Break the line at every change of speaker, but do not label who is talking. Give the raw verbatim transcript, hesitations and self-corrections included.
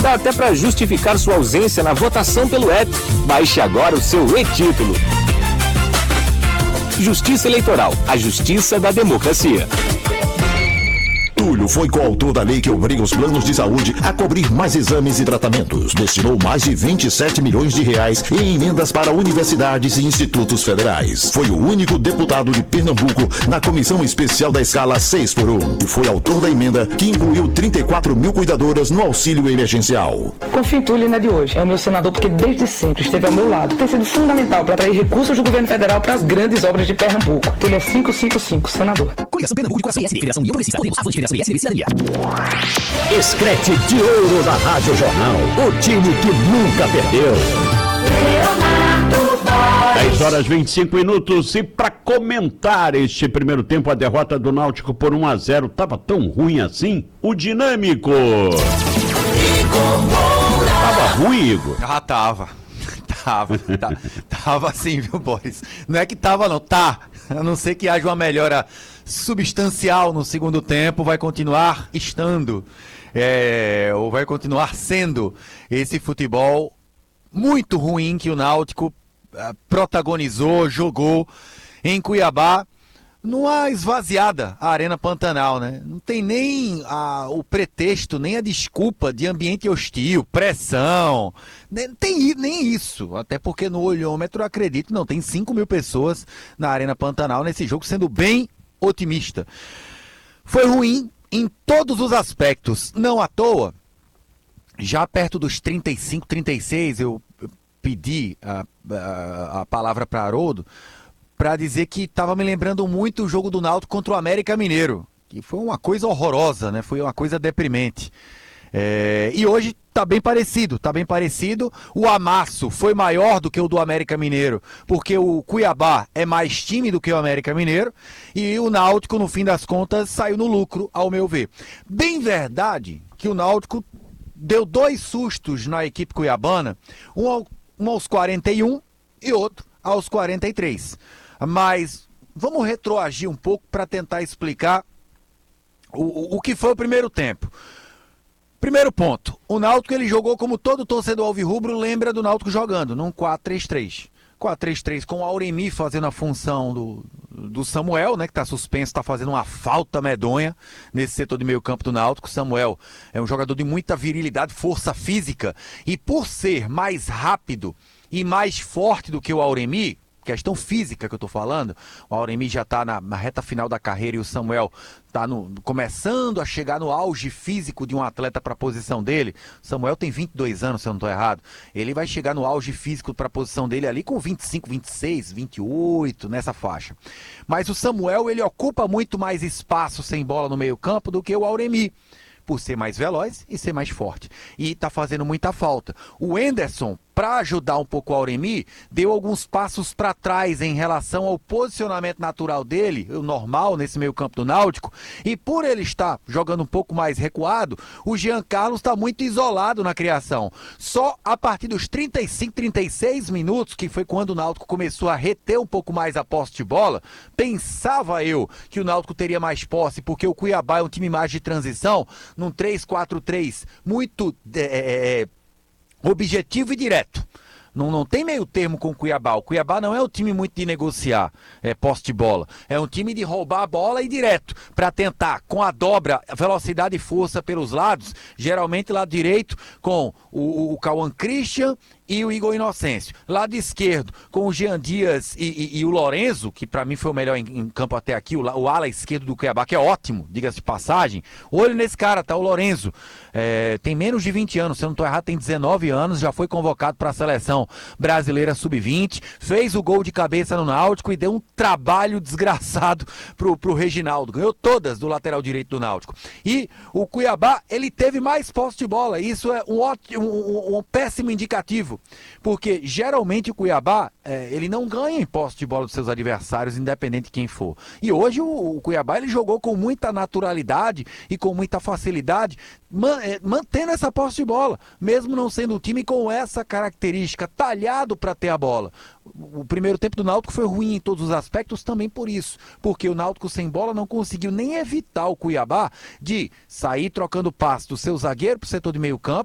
Dá até para justificar sua ausência na votação pelo app. Baixe agora o seu e-título. Justiça Eleitoral, a justiça da democracia.
Túlio foi coautor da lei que obriga os planos de saúde a cobrir mais exames e tratamentos. Destinou mais de vinte e sete milhões de reais em emendas para universidades e institutos federais. Foi o único deputado de Pernambuco na comissão especial da escala seis por um e foi autor da emenda que incluiu trinta e quatro mil cuidadoras no auxílio emergencial.
Confio em Túlio, não é de hoje. É o meu senador porque desde sempre esteve ao meu lado. Tem sido fundamental para atrair recursos do governo federal para as grandes obras de Pernambuco. Túlio é quinhentos e cinquenta e cinco, senador.
Coligação Pernambuco de Coração P S D, Federação União Progressista, Podemos, Avante, Federação P S D, Cidadania.
Escrete de ouro da Rádio Jornal, o time que nunca perdeu.
dez horas e vinte e cinco minutos e para comentar este primeiro tempo, a derrota do Náutico por um a zero, tava tão ruim assim? O dinâmico. Tava ruim, Igor?
Ah, tava. Tava, tava, tava assim, viu, Boris? Não é que tava, não, tá. A não ser que haja uma melhora substancial no segundo tempo, vai continuar estando, é, ou vai continuar sendo esse futebol muito ruim que o Náutico uh, protagonizou, jogou em Cuiabá, numa esvaziada a Arena Pantanal, né? Não tem nem a, o pretexto, nem a desculpa de ambiente hostil, pressão, nem, tem nem isso, até porque no olhômetro, acredito, não, tem cinco mil pessoas na Arena Pantanal nesse jogo, sendo bem otimista. Foi ruim em todos os aspectos, não à toa, já perto dos trinta e cinco, trinta e seis, eu, eu pedi a, a, a palavra para Haroldo, para dizer que estava me lembrando muito o jogo do Náutico contra o América Mineiro, que foi uma coisa horrorosa, né? Foi uma coisa deprimente. É... E hoje está bem parecido, está bem parecido. O amasso foi maior do que o do América Mineiro, porque o Cuiabá é mais time do que o América Mineiro, e o Náutico, no fim das contas, saiu no lucro, ao meu ver. Bem verdade que o Náutico deu dois sustos na equipe cuiabana, um, ao... um aos quarenta e um e outro aos quarenta e três. Mas vamos retroagir um pouco para tentar explicar o, o que foi o primeiro tempo. Primeiro ponto, o Náutico ele jogou como todo torcedor alvirrubro lembra do Náutico jogando, num quatro três três. quatro três três com o Auremi fazendo a função do, do Samuel, né, que está suspenso, está fazendo uma falta medonha nesse setor de meio campo do Náutico. Samuel é um jogador de muita virilidade, força física, e por ser mais rápido e mais forte do que o Auremi, questão física que eu tô falando, o Auremi já tá na, na reta final da carreira e o Samuel tá no, começando a chegar no auge físico de um atleta para a posição dele. O Samuel tem vinte e dois anos, se eu não tô errado. Ele vai chegar no auge físico para a posição dele ali com vinte e cinco, vinte e seis, vinte e oito, nessa faixa. Mas o Samuel, ele ocupa muito mais espaço sem bola no meio campo do que o Auremi, por ser mais veloz e ser mais forte. E tá fazendo muita falta. O Henderson, para ajudar um pouco o Auremi, deu alguns passos para trás em relação ao posicionamento natural dele, o normal nesse meio campo do Náutico, e por ele estar jogando um pouco mais recuado, o Jean Carlos está muito isolado na criação. Só a partir dos trinta e cinco, trinta e seis minutos, que foi quando o Náutico começou a reter um pouco mais a posse de bola, pensava eu que o Náutico teria mais posse, porque o Cuiabá é um time mais de transição, num três quatro três, muito é, objetivo e direto. Não, não tem meio termo com o Cuiabá. O Cuiabá não é um time muito de negociar é, posse de bola. É um time de roubar a bola e direto, para tentar, com a dobra, velocidade e força pelos lados, geralmente lado direito com o, o Cauã Christian e o Igor Inocêncio. Lado esquerdo, com o Jean Dias e, e, e o Lorenzo, que para mim foi o melhor em, em campo até aqui, o, o ala esquerdo do Cuiabá, que é ótimo, diga-se de passagem. Olho nesse cara, tá? O Lorenzo. É, tem menos de vinte anos, se eu não tô errado, tem dezenove anos, já foi convocado para a seleção brasileira sub vinte, fez o gol de cabeça no Náutico e deu um trabalho desgraçado pro, pro Reginaldo. Ganhou todas do lateral direito do Náutico. E o Cuiabá, ele teve mais posse de bola. Isso é um, ótimo, um, um péssimo indicativo. Porque geralmente o Cuiabá, é, ele não ganha em posse de bola dos seus adversários, independente de quem for. E hoje o, o Cuiabá, ele jogou com muita naturalidade e com muita facilidade, man, é, mantendo essa posse de bola, mesmo não sendo um time com essa característica, talhado para ter a bola. O, o primeiro tempo do Náutico foi ruim em todos os aspectos também por isso, porque o Náutico sem bola não conseguiu nem evitar o Cuiabá de sair trocando passe do seu zagueiro para o setor de meio campo,